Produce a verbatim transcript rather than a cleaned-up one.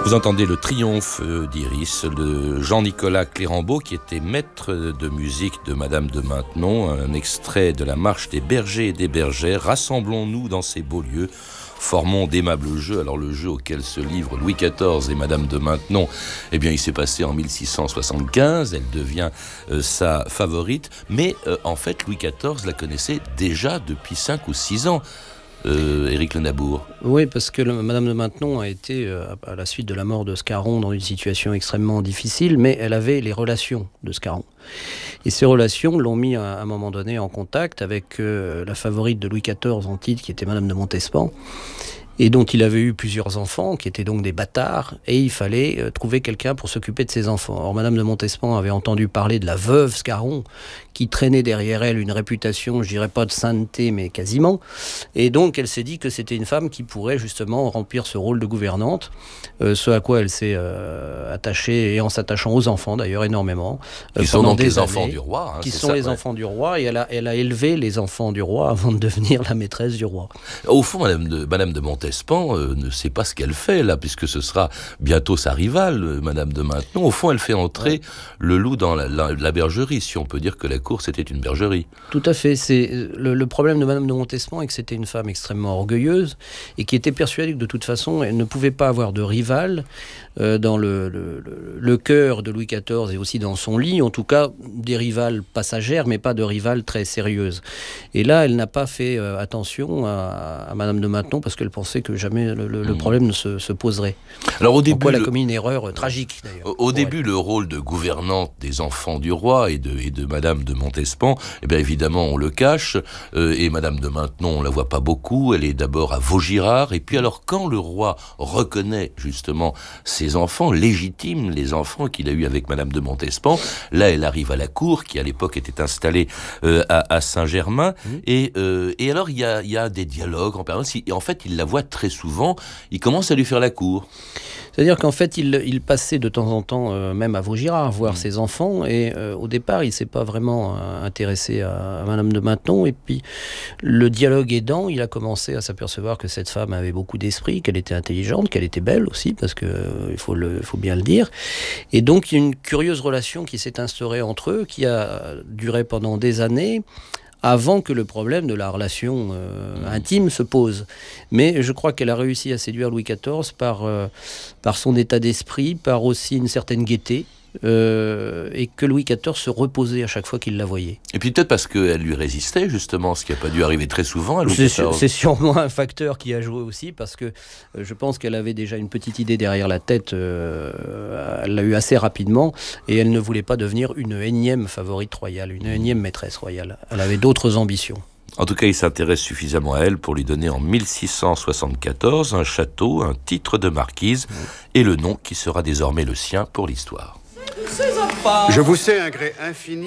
Vous entendez le triomphe d'Iris de Jean-Nicolas Clérambault, qui était maître de musique de Madame de Maintenon, un extrait de la marche des bergers et des bergères. Rassemblons-nous dans ces beaux lieux, formons d'aimables jeux. Alors le jeu auquel se livrent Louis quatorze et Madame de Maintenon, eh bien il s'est passé en mille six cent soixante-quinze, elle devient euh, sa favorite, mais euh, en fait Louis quatorze la connaissait déjà depuis cinq ou six ans. Euh, Éric Le Nabour. Oui, parce que le, Madame de Maintenon a été, euh, à la suite de la mort de Scarron, dans une situation extrêmement difficile, mais elle avait les relations de Scarron. Et ces relations l'ont mis à, à un moment donné en contact avec euh, la favorite de Louis quatorze en titre, qui était Madame de Montespan, et dont il avait eu plusieurs enfants, qui étaient donc des bâtards, et il fallait euh, trouver quelqu'un pour s'occuper de ses enfants. Or, Madame de Montespan avait entendu parler de la veuve Scarron, qui traînait derrière elle une réputation, je dirais pas de sainteté, mais quasiment, et donc elle s'est dit que c'était une femme qui pourrait justement remplir ce rôle de gouvernante, euh, ce à quoi elle s'est euh, attachée, et en s'attachant aux enfants d'ailleurs énormément. Euh, qui sont donc les années, enfants du roi. Hein, qui sont ça, les ouais. enfants du roi, et elle a, elle a élevé les enfants du roi avant de devenir la maîtresse du roi. Au fond, Madame de, Madame de Montespan euh, ne sait pas ce qu'elle fait là, puisque ce sera bientôt sa rivale, euh, Madame de Maintenon. Au fond, elle fait entrer ouais. le loup dans la, la, la bergerie, si on peut dire que la cour c'était une bergerie. Tout à fait. C'est le, le problème de Madame de Montespan est que c'était une femme extrêmement orgueilleuse et qui était persuadée que de toute façon elle ne pouvait pas avoir de rival euh, dans le, le, le, le cœur de Louis quatorze et aussi dans son lit, en tout cas des rivales passagères, mais pas de rivales très sérieuses. Et là, elle n'a pas fait euh, attention à, à Madame de Maintenon parce qu'elle pensait que jamais le, le, le problème ne se, se poserait. Alors au début, Pourquoi elle a le... commis une erreur euh, tragique d'ailleurs. Au, au début, elle. le rôle de gouvernante des enfants du roi et de, et de Madame de Montespan, eh bien évidemment on le cache, euh, et Madame de Maintenon on la voit pas beaucoup, elle est d'abord à Vaugirard, et puis alors quand le roi reconnaît justement ses enfants légitimes, les enfants qu'il a eu avec Madame de Montespan, là elle arrive à la cour qui à l'époque était installée euh, à, à Saint-Germain, mmh. et, euh, et alors il y a, y a des dialogues en permanence, et en fait il la voit très souvent, il commence à lui faire la cour. C'est-à-dire qu'en fait, il, il passait de temps en temps, euh, même à Vaugirard, voir mmh. ses enfants. Et euh, au départ, il ne s'est pas vraiment euh, intéressé à, à Madame de Maintenon. Et puis, le dialogue aidant, il a commencé à s'apercevoir que cette femme avait beaucoup d'esprit, qu'elle était intelligente, qu'elle était belle aussi, parce qu'il euh, faut, faut bien le dire. Et donc, il y a une curieuse relation qui s'est instaurée entre eux, qui a duré pendant des années, avant que le problème de la relation euh, intime se pose. Mais je crois qu'elle a réussi à séduire Louis quatorze par, euh, par son état d'esprit, par aussi une certaine gaieté, euh, et que Louis quatorze se reposait à chaque fois qu'il la voyait. Et puis peut-être parce qu'elle lui résistait, justement, ce qui n'a pas dû arriver très souvent à Louis c'est, quatorze. C'est sûrement un facteur qui a joué aussi, parce que euh, je pense qu'elle avait déjà une petite idée derrière la tête, euh, elle l'a eu assez rapidement, et elle ne voulait pas devenir une énième favorite royale, une énième maîtresse royale. Elle avait d'autres ambitions. En tout cas, il s'intéresse suffisamment à elle pour lui donner en mille six cent soixante-quatorze un château, un titre de marquise, mmh. et le nom qui sera désormais le sien pour l'histoire. Je vous sais un gré infini.